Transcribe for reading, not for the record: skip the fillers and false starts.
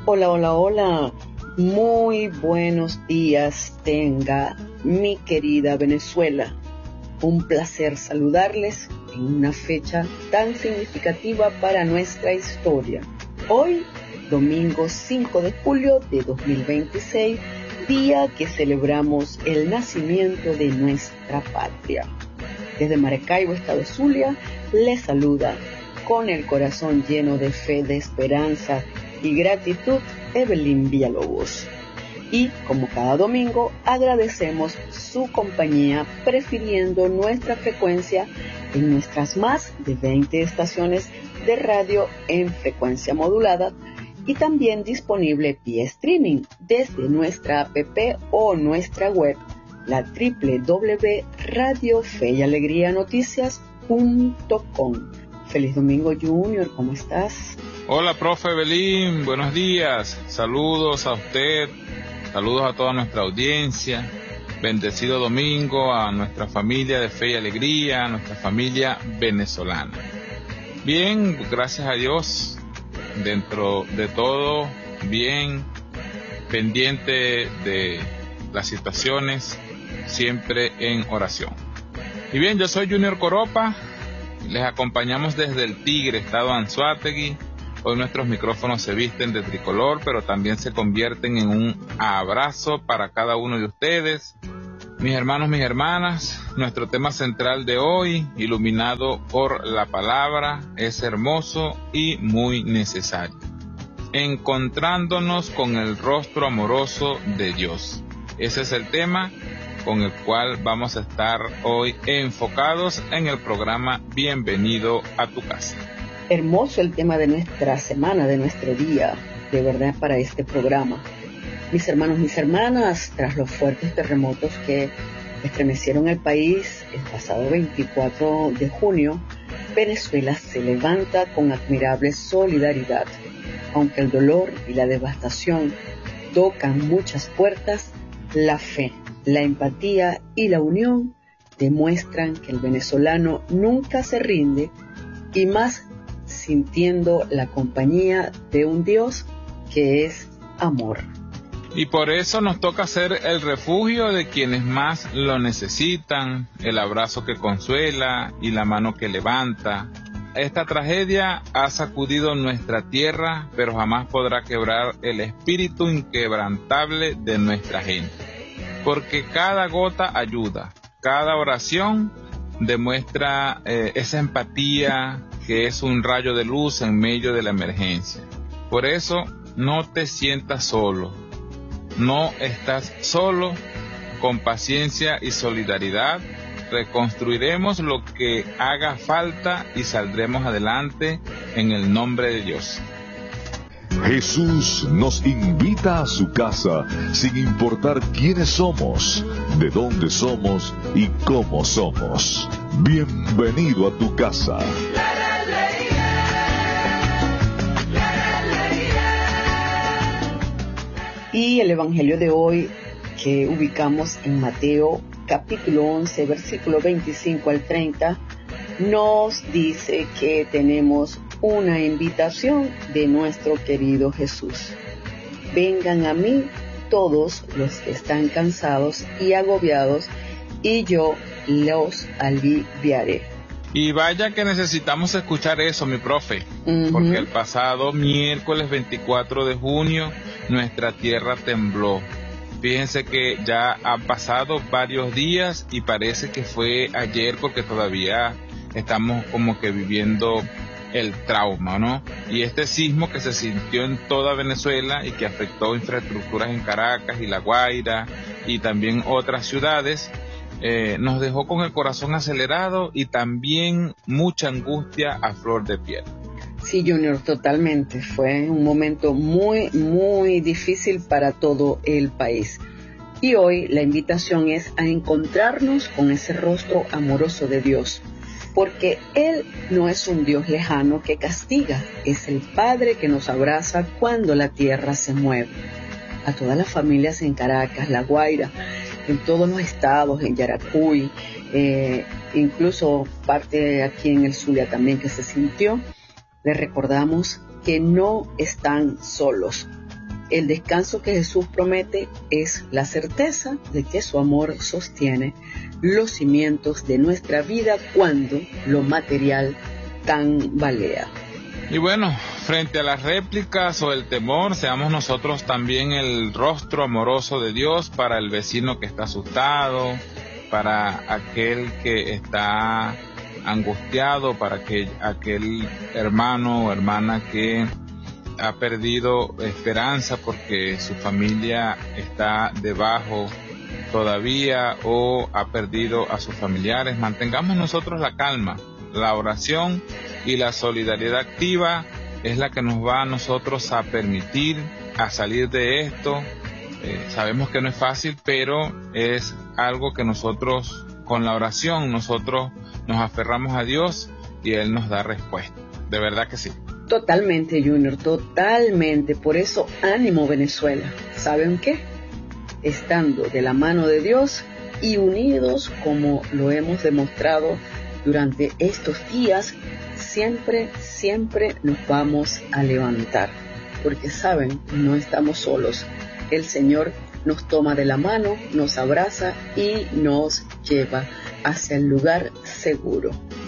Hola, hola, hola. Muy buenos días tenga mi querida Venezuela. Un placer saludarles en una fecha tan significativa para nuestra historia. Hoy, domingo 5 de julio de 2026, día que celebramos el nacimiento de nuestra patria. Desde Maracaibo, Estado Zulia, les saluda con el corazón lleno de fe, de esperanza y gratitud, Evelyn Villalobos. Y como cada domingo, agradecemos su compañía prefiriendo nuestra frecuencia en nuestras más de 20 estaciones de radio en frecuencia modulada y también disponible vía streaming desde nuestra app o nuestra web, la www.radiofeyalegrianoticias.com. Feliz domingo, Junior, ¿cómo estás? Hola, profe Belín, buenos días. Saludos a usted, saludos a toda nuestra audiencia. Bendecido domingo a nuestra familia de Fe y Alegría, a nuestra familia venezolana. Bien, gracias a Dios, dentro de todo, bien, pendiente de las situaciones, siempre en oración. Y bien, yo soy Junior Coropa, les acompañamos desde el Tigre, estado Anzoátegui. Hoy nuestros micrófonos se visten de tricolor, pero también se convierten en un abrazo para cada uno de ustedes. Mis hermanos, mis hermanas, nuestro tema central de hoy, iluminado por la palabra, es hermoso y muy necesario. Encontrándonos con el rostro amoroso de Dios. Ese es el tema con el cual vamos a estar hoy enfocados en el programa Bienvenido a tu casa. Hermoso el tema de nuestra semana, de nuestro día, de verdad, para este programa. Mis hermanos, mis hermanas, tras los fuertes terremotos que estremecieron el país el pasado 24 de junio, Venezuela se levanta con admirable solidaridad. Aunque el dolor y la devastación tocan muchas puertas, la fe, la empatía y la unión demuestran que el venezolano nunca se rinde, y más sintiendo la compañía de un Dios que es amor. Y por eso nos toca ser el refugio de quienes más lo necesitan, el abrazo que consuela y la mano que levanta. Esta tragedia ha sacudido nuestra tierra, pero jamás podrá quebrar el espíritu inquebrantable de nuestra gente. Porque cada gota ayuda, cada oración demuestra esa empatía que es un rayo de luz en medio de la emergencia. Por eso no te sientas solo, no estás solo. Con paciencia y solidaridad reconstruiremos lo que haga falta y saldremos adelante en el nombre de Dios. Jesús nos invita a su casa sin importar quiénes somos, de dónde somos y cómo somos. Bienvenido a tu casa. Y el evangelio de hoy que ubicamos en Mateo capítulo 11, versículo 25 al 30, nos dice que tenemos una invitación de nuestro querido Jesús. Vengan a mí todos los que están cansados y agobiados, y yo los aliviaré. Y vaya que necesitamos escuchar eso, mi profe, porque el pasado miércoles 24 de junio nuestra tierra tembló. Fíjense que ya han pasado varios días y parece que fue ayer, porque todavía estamos como que viviendo el trauma, ¿no? Y este sismo que se sintió en toda Venezuela y que afectó infraestructuras en Caracas y La Guaira y también otras ciudades, nos dejó con el corazón acelerado y también mucha angustia a flor de piel. Sí, Junior, totalmente. Fue un momento muy, muy difícil para todo el país. Y hoy la invitación es a encontrarnos con ese rostro amoroso de Dios, porque Él no es un Dios lejano que castiga, es el Padre que nos abraza cuando la tierra se mueve. A todas las familias en Caracas, La Guaira, en todos los estados, en Yaracuy, incluso parte aquí en el Zulia también que se sintió, les recordamos que no están solos. El descanso que Jesús promete es la certeza de que su amor sostiene los cimientos de nuestra vida cuando lo material tambalea. Y bueno, frente a las réplicas o el temor, seamos nosotros también el rostro amoroso de Dios para el vecino que está asustado, para aquel que está angustiado, para aquel hermano o hermana que ha perdido esperanza porque su familia está debajo todavía o ha perdido a sus familiares. Mantengamos nosotros la calma. La oración y la solidaridad activa es la que nos va a nosotros a permitir a salir de esto. Sabemos que no es fácil, pero es algo que nosotros, con la oración, nosotros nos aferramos a Dios y Él nos da respuesta. De verdad que sí. Totalmente, Junior, totalmente. Por eso, ánimo, Venezuela. ¿Saben qué? Estando de la mano de Dios y unidos como lo hemos demostrado durante estos días, siempre nos vamos a levantar. Porque saben, no estamos solos. El Señor nos toma de la mano, nos abraza y nos lleva hacia el lugar seguro.